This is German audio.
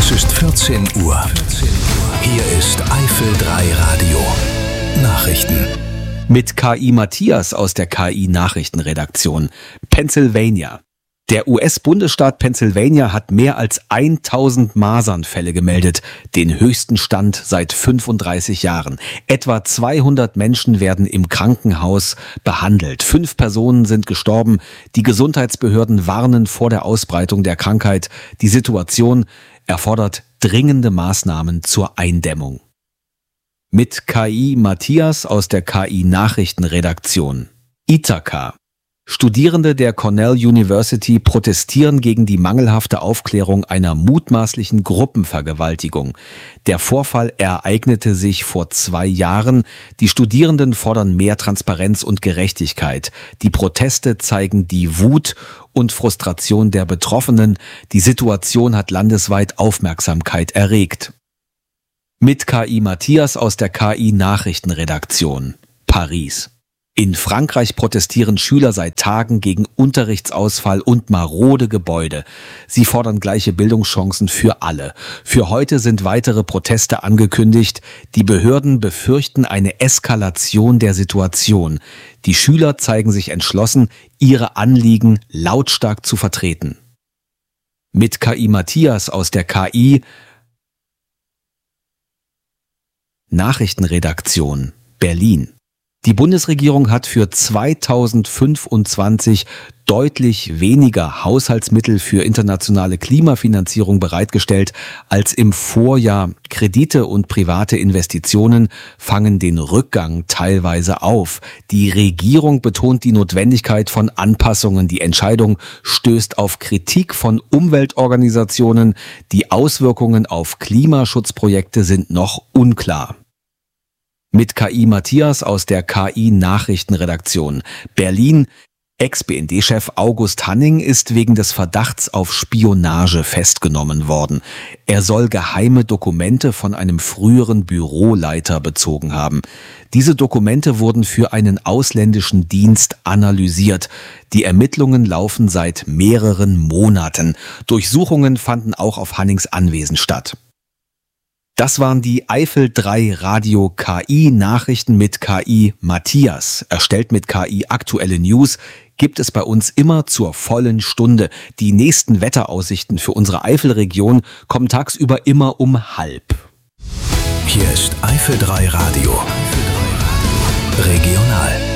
Es ist 14 Uhr. Hier ist Eifel 3 Radio. Nachrichten. Mit KI Matthias aus der KI Nachrichtenredaktion. Pennsylvania. Der US-Bundesstaat Pennsylvania hat mehr als 1000 Masernfälle gemeldet, den höchsten Stand seit 35 Jahren. Etwa 200 Menschen werden im Krankenhaus behandelt. 5 Personen sind gestorben. Die Gesundheitsbehörden warnen vor der Ausbreitung der Krankheit. Die Situation erfordert dringende Maßnahmen zur Eindämmung. Mit KI Matthias aus der KI Nachrichtenredaktion. Ithaka. Studierende der Cornell University protestieren gegen die mangelhafte Aufklärung einer mutmaßlichen Gruppenvergewaltigung. Der Vorfall ereignete sich vor 2 Jahren. Die Studierenden fordern mehr Transparenz und Gerechtigkeit. Die Proteste zeigen die Wut und Frustration der Betroffenen. Die Situation hat landesweit Aufmerksamkeit erregt. Mit KI Matthias aus der KI Nachrichtenredaktion. Paris. In Frankreich protestieren Schüler seit Tagen gegen Unterrichtsausfall und marode Gebäude. Sie fordern gleiche Bildungschancen für alle. Für heute sind weitere Proteste angekündigt. Die Behörden befürchten eine Eskalation der Situation. Die Schüler zeigen sich entschlossen, ihre Anliegen lautstark zu vertreten. Mit KI Matthias aus der KI Nachrichtenredaktion Berlin. Die Bundesregierung hat für 2025 deutlich weniger Haushaltsmittel für internationale Klimafinanzierung bereitgestellt als im Vorjahr. Kredite und private Investitionen fangen den Rückgang teilweise auf. Die Regierung betont die Notwendigkeit von Anpassungen. Die Entscheidung stößt auf Kritik von Umweltorganisationen. Die Auswirkungen auf Klimaschutzprojekte sind noch unklar. Mit KI Matthias aus der KI Nachrichtenredaktion. Berlin. Ex-BND-Chef August Hanning ist wegen des Verdachts auf Spionage festgenommen worden. Er soll geheime Dokumente von einem früheren Büroleiter bezogen haben. Diese Dokumente wurden für einen ausländischen Dienst analysiert. Die Ermittlungen laufen seit mehreren Monaten. Durchsuchungen fanden auch auf Hannings Anwesen statt. Das waren die Eifel 3 Radio KI Nachrichten mit KI Matthias. Erstellt mit KI aktuelle News gibt es bei uns immer zur vollen Stunde. Die nächsten Wetteraussichten für unsere Eifelregion kommen tagsüber immer um 12:30. Hier ist Eifel 3 Radio. Regional.